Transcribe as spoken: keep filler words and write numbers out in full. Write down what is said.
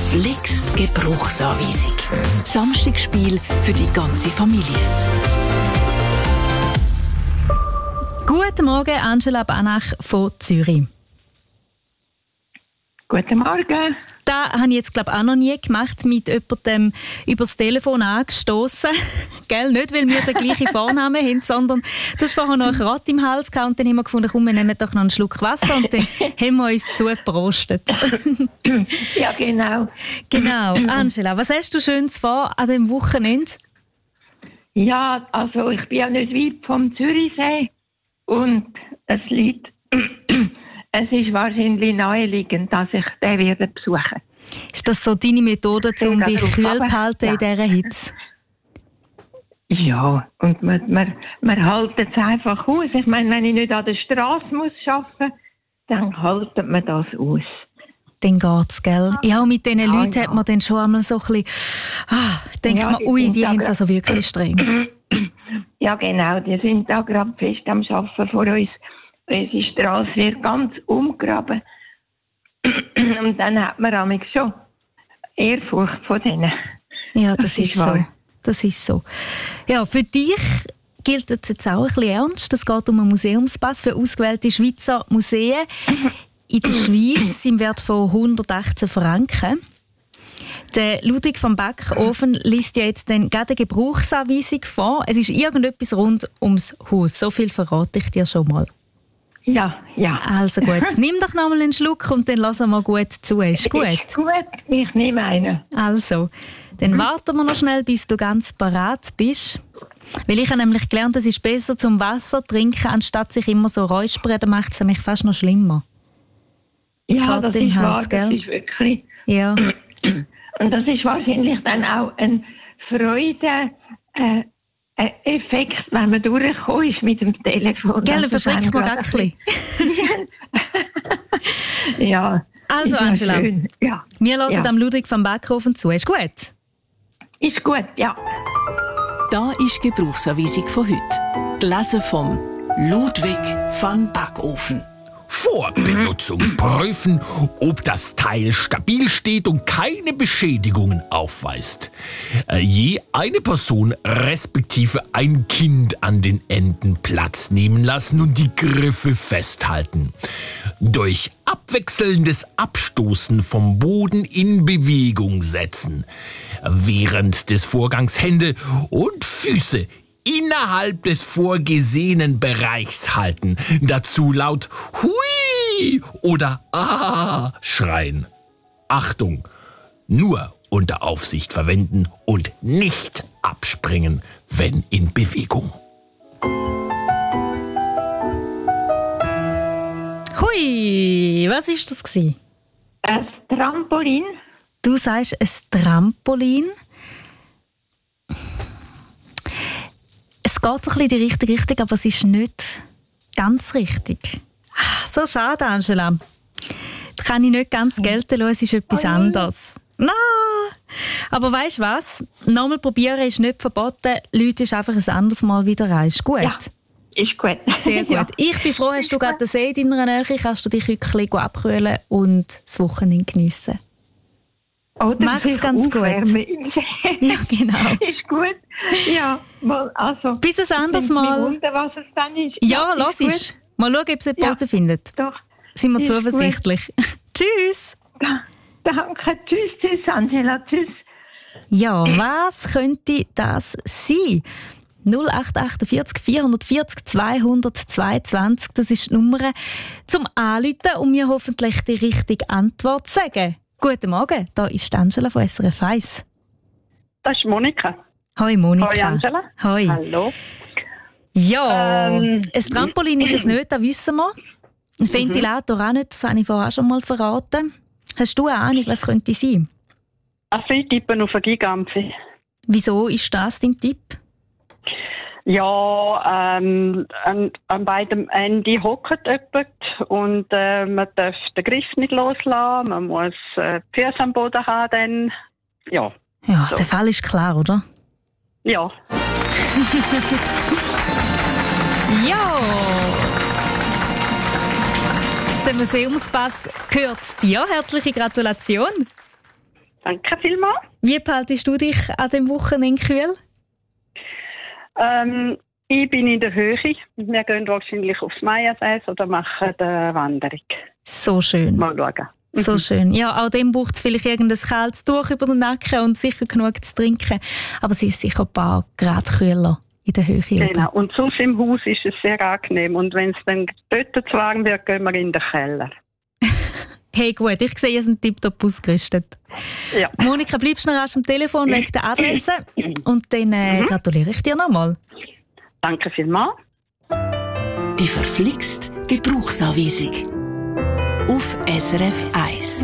verflixt Gebrauchsanweisung. Samstagsspiel für die ganze Familie. Guten Morgen, Angela Banach von Zürich. Guten Morgen. Das habe ich jetzt, glaube ich, auch noch nie gemacht, mit jemandem über das Telefon angestoßen. Gell? Nicht, weil wir den gleichen Vornamen haben, sondern du hast vorher noch ein Rad im Hals gehabt und dann haben wir gefunden, komm, wir nehmen doch noch einen Schluck Wasser und dann haben wir uns zugeprostet. Ja, genau. Genau. Angela, was hast du Schönes vor an diesem Wochenende? Ja, also ich bin ja nicht weit vom Zürichsee und es liegt... Es ist wahrscheinlich naheliegend, dass ich den werde besuchen. Ist das so deine Methode, um dich kühl zu halten in dieser Hitze? Ja, und man, man, man hält es einfach aus. Ich meine, wenn ich nicht an der Straße muss arbeiten muss, dann hält man das aus. Dann geht's, gell? Ja, mit diesen ja, Leuten ja. hat man dann schon einmal so ein bisschen... Ah, denkt ja, man, ui, die haben es also wirklich grad, streng. Ja, genau. Die sind da gerade fest am Arbeiten vor uns. Unsere Straße wird ganz umgraben. Und dann hat man nämlich schon Ehrfurcht von denen. Ja, das, das ist, ist so. Das ist so. Ja, für dich gilt es jetzt auch ein bisschen ernst. Es geht um einen Museumspass für ausgewählte Schweizer Museen in der Schweiz im Wert von hundertachtzehn Franken. Der Ludwig van Backofen liest ja jetzt dann gerade eine Gebrauchsanweisung vor. Es ist irgendetwas rund ums Haus. So viel verrate ich dir schon mal. Ja, ja. Also gut, nimm doch noch mal einen Schluck und dann lassen wir gut zu. Ist gut? Ist gut, ich nehme einen. Also, dann mhm. warten wir noch schnell, bis du ganz parat bist. Weil ich habe nämlich gelernt, es ist besser zum Wasser trinken, anstatt sich immer so räuspern, dann macht es nämlich fast noch schlimmer. Ja, Gerade das im ist Hals, wahr, gell? das ist wirklich... Ja. Und das ist wahrscheinlich dann auch ein Freude... Äh, Ein Effekt, wenn man durchgekommen ist mit dem Telefon. Gell, dann verschreckt man gar ein Ja. Also, Angela, schön. Ja. wir hören ja. dem Ludwig van Backofen zu. Ist gut? Ist gut, ja. Da ist die Gebrauchsanweisung von heute. Gelesen vom Ludwig van Backofen. Vor Benutzung prüfen, ob das Teil stabil steht und keine Beschädigungen aufweist. Äh, je eine Person respektive ein Kind an den Enden Platz nehmen lassen und die Griffe festhalten. Durch abwechselndes Abstoßen vom Boden in Bewegung setzen. Während des Vorgangs Hände und Füße innerhalb des vorgesehenen Bereichs halten. Dazu laut Hui oder Ah schreien. Achtung! Nur unter Aufsicht verwenden und nicht abspringen, wenn in Bewegung. Hui, was ist das gewesen? Ein Trampolin. Du sagst ein Trampolin. Es geht so ein bisschen in die richtige Richtung, aber es ist nicht ganz richtig. So schade, Angela. Da kann ich nicht ganz gelten lassen, es ist etwas oh, anderes. No. Aber weisst du was? Nochmal probieren ist nicht verboten. Leute ist einfach ein anderes Mal wieder rein. Ist gut? Ja, ist gut. Sehr gut. Ja. Ich bin froh, hast du gerade den See in deiner Nähe, kannst du dich heute ein bisschen abkühlen und das Wochenende geniessen. Oder mach's ganz gut. Ja, genau. Ist gut. Ja, mal, also. Bis ein anderes Mal. Ich wundere, was es dann ist. Ja, ja lass es. Mal schauen, ob es eine Pause ja, findet. Doch. Sind wir zuversichtlich. Tschüss. Da, danke. Tschüss, tschüss, Angela. Tschüss. Ja, was könnte das sein? null acht acht vier vier vier zweihundertzweiundzwanzig, das ist die Nummer zum Anrufen und mir hoffentlich die richtige Antwort sagen. Guten Morgen, da ist Angela von S R F eins. Das ist Monika. Hoi Monika. Hoi Angela. Hoi. Hallo. Ja, ähm, ein Trampolin ist es nicht, das wissen wir. Ein Ventilator auch nicht, das habe ich vorher schon mal verraten. Hast du eine Ahnung, was könnte sein? Also ich tippe auf eine Gigampfe. Wieso ist das dein Tipp? Ja, ähm, an, an beiden Enden hockt jemand und äh, man darf den Griff nicht loslassen, man muss äh, die Füße am Boden haben, dann, ja. Ja, so. Der Fall ist klar, oder? Ja. Ja! Der Museumspass gehört dir. Herzliche Gratulation. Danke vielmals. Wie behaltest du dich an dem Wochenende kühl? Ähm, ich bin in der Höhe. Wir gehen wahrscheinlich aufs Meierseis oder machen eine Wanderung. So schön. Mal schauen. So Mhm. schön. Ja, auch dem braucht es vielleicht irgendein kaltes Tuch über den Nacken und sicher genug zu trinken. Aber es ist sicher ein paar Grad kühler in der Höhe. Genau. Und sonst im Haus ist es sehr angenehm. Und wenn es dann dort zu warm wird, gehen wir in den Keller. Hey, gut, ich sehe, ihr seid tiptop ausgerüstet. Ja. Monika, bleibst du noch rasch am Telefon wegen der Adresse? Und dann äh, Mhm. gratuliere ich dir nochmal. Danke vielmals. Die verflixt Gebrauchsanweisung. Auf S R F eins.